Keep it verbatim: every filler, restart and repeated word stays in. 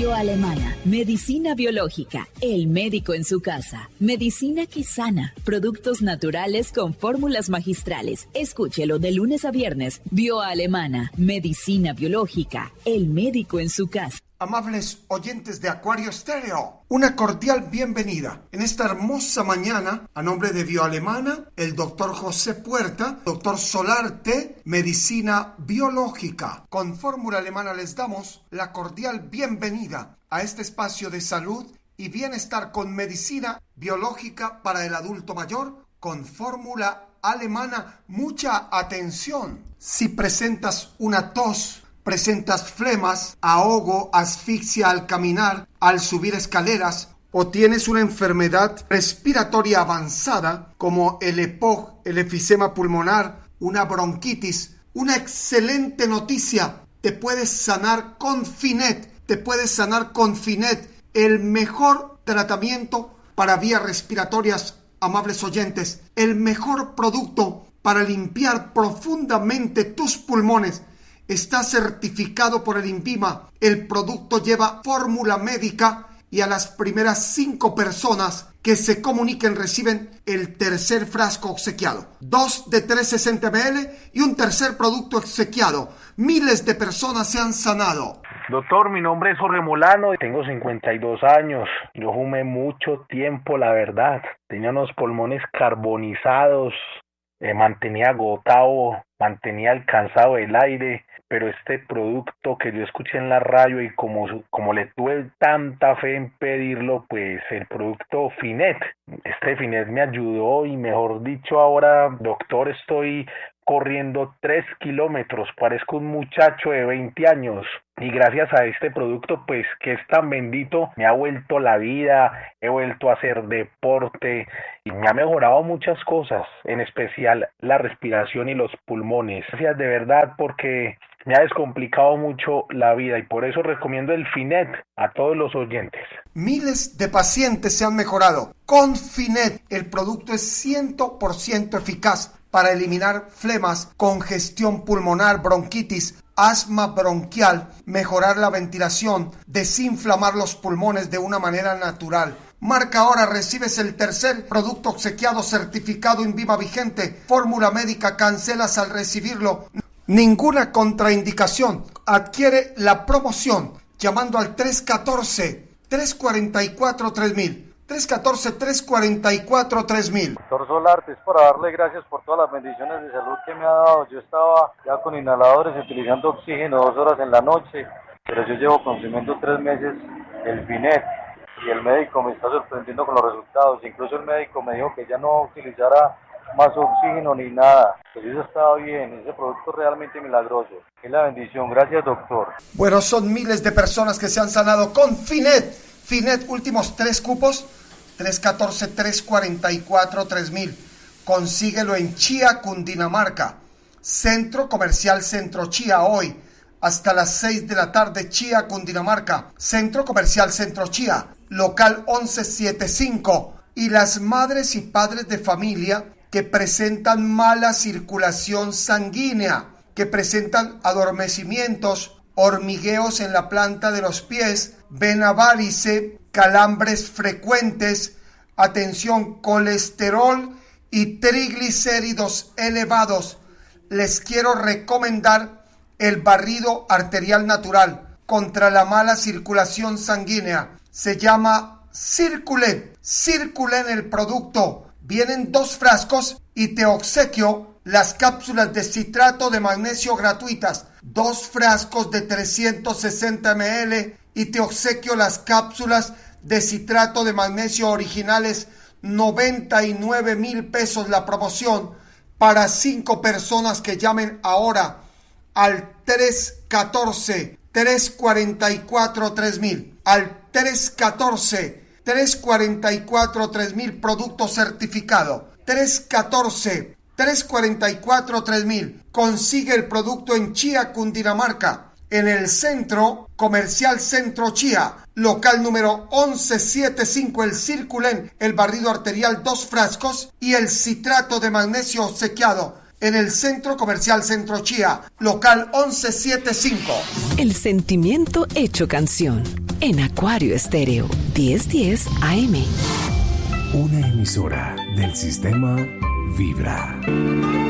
Bioalemana, medicina biológica, el médico en su casa, medicina que sana, productos naturales con fórmulas magistrales. Escúchelo de lunes a viernes. Bioalemana, medicina biológica, el médico en su casa. Amables oyentes de Acuario Estéreo, una cordial bienvenida en esta hermosa mañana a nombre de Bioalemana, el doctor José Puerta, doctor Solarte, medicina biológica. Con fórmula alemana les damos la cordial bienvenida a este espacio de salud y bienestar con medicina biológica para el adulto mayor con fórmula alemana. Mucha atención. Si presentas una tos, presentas flemas, ahogo, asfixia al caminar, al subir escaleras, o tienes una enfermedad respiratoria avanzada como el E P O C, el efisema pulmonar, una bronquitis, una excelente noticia: te puedes sanar con Finet, te puedes sanar con Finet, el mejor tratamiento para vías respiratorias, amables oyentes, el mejor producto para limpiar profundamente tus pulmones. Está certificado por el INVIMA. El producto lleva fórmula médica y a las primeras cinco personas que se comuniquen reciben el tercer frasco obsequiado. Dos de trescientos sesenta mililitros y un tercer producto obsequiado. Miles de personas se han sanado. Doctor, mi nombre es Jorge Molano, tengo cincuenta y dos años. Yo fumé mucho tiempo, la verdad. Tenía unos pulmones carbonizados, eh, mantenía agotado, mantenía alcanzado el aire. Pero este producto que yo escuché en la radio y como, como le tuve tanta fe en pedirlo, pues el producto Finet, este Finet me ayudó y mejor dicho ahora, doctor, estoy corriendo tres kilómetros, parezco un muchacho de veinte años. Y gracias a este producto, pues que es tan bendito, me ha vuelto la vida, he vuelto a hacer deporte y me ha mejorado muchas cosas, en especial la respiración y los pulmones. Gracias de verdad porque me ha descomplicado mucho la vida y por eso recomiendo el Finet a todos los oyentes. Miles de pacientes se han mejorado con Finet. El producto es cien por ciento eficaz para eliminar flemas, congestión pulmonar, bronquitis, asma bronquial, mejorar la ventilación, desinflamar los pulmones de una manera natural. Marca ahora, recibes el tercer producto obsequiado certificado INVIMA vigente. Fórmula médica, cancelas al recibirlo. Ninguna contraindicación. Adquiere la promoción llamando al tres uno cuatro, tres cuatro cuatro, tres mil. tres uno cuatro, tres cuatro cuatro, tres mil. Doctor Solarte, es para darle gracias por todas las bendiciones de salud que me ha dado. Yo estaba ya con inhaladores utilizando oxígeno dos horas en la noche, pero yo llevo consumiendo tres meses el Finet y el médico me está sorprendiendo con los resultados. Incluso el médico me dijo que ya no utilizara más oxígeno ni nada. Pues eso estaba bien, ese producto es realmente milagroso. Es la bendición, gracias doctor. Bueno, son miles de personas que se han sanado con Finet. Finet, últimos tres cupos, tres uno cuatro, tres cuatro cuatro, tres mil. Consíguelo en Chía, Cundinamarca. Centro Comercial Centro Chía, hoy hasta las seis de la tarde, Chía, Cundinamarca. Centro Comercial Centro Chía, local once setenta y cinco. Y las madres y padres de familia que presentan mala circulación sanguínea, que presentan adormecimientos, hormigueos en la planta de los pies, vena varice, calambres frecuentes, atención, colesterol y triglicéridos elevados. Les quiero recomendar el barrido arterial natural contra la mala circulación sanguínea. Se llama Circulen. Circulen el producto. Vienen dos frascos y te obsequio las cápsulas de citrato de magnesio gratuitas. Dos frascos de trescientos sesenta mililitros y te obsequio las cápsulas de citrato de magnesio originales. noventa y nueve mil pesos la promoción para cinco personas que llamen ahora al tres uno cuatro, tres cuatro cuatro, tres mil. Al tres uno cuatro, tres cuatro cuatro, tres mil, producto certificado. tres uno cuatro, tres cuatro cuatro, tres mil. Consigue el producto en Chía, Cundinamarca, en el Centro Comercial Centro Chía, local número once setenta y cinco, el Circulen, el barrido arterial, dos frascos y el citrato de magnesio obsequiado en el Centro Comercial Centro Chía, local once setenta y cinco. El sentimiento hecho canción. en Acuario Estéreo diez diez A M. Una emisora del sistema Vibra.